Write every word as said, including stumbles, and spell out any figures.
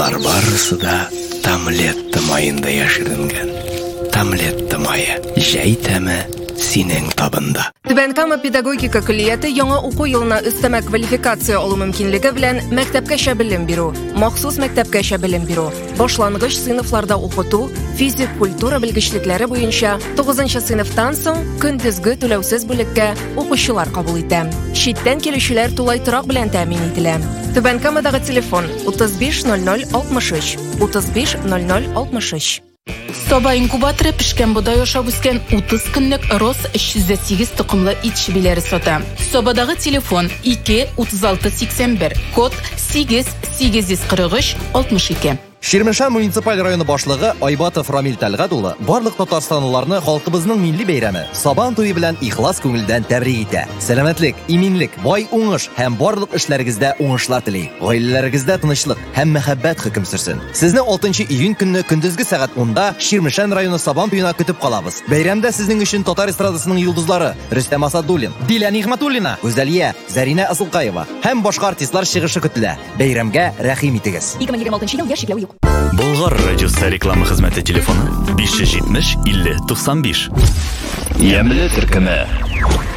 Алар барысы да Тамлетта майында яширенгән. Тамлетта майы, җәй тәме синең табында. Түбән Кама педагогика коллегияте яңа уку елына өстәмә квалификация алу мөмкинлеге белән мәктәпкәчә белем бирү, махсус мәктәпкәчә белем бирү, башлангыч сыйныфларда укыту, физик культура белгечлекләре буенча тугызынчы сыйныфтан соң көндезге түләүсез бүлеккә укучылар кабул итә. Читтән килүчеләр тулай торак белән тәэмин ителә. Түбән Камадагы телефон утыз биш ноль ноль алтмыш өч, утыз биш ноль ноль алтмыш өч. Соба инкубаторы пешкән бодай ашап үскән утыз көнлек Рос өч йөз сигез токымлы ит шибиләре сата. Собадагы телефон ике утыз алты сиксән бер, код сигез сигез йөз кырык өч алтмыш ике. Ширмешән муниципаль районы башлыгы Айбатов Рамил Тәлгат улы барлык татарстанлыларны халкыбызның милли бәйрәме Сабан туе белән ихлас күңелдән тәбрик итә. Сәламәтлек, иминлек, бай уңыш һәм барлык эшләрегездә уңышлар тели. Гаиләләрегездә тынычлык һәм мәхәббәт хөкем сөрсен. Сезне алтынчы июнь көнне көндезге сәгать унда Ширмешән районы Сабан туена көтеп калабыз. Бәйрәмдә сезнең өчен татар эстрадасының йолдызлары Рөстәм Асадуллин, Дилә Нигъмәтуллина, Гүзәлия, Зәринә Асылкаева һәм башка артистлар чыгышы көтелә. Бәйрәмгә рәхим итегез. ике мең егерме алтынчы ел яшь чикләү юк. Болгар радиосы реклама хезмәте телефоны биш йөз җитмеш илле туксан биш. Ямле төркеме.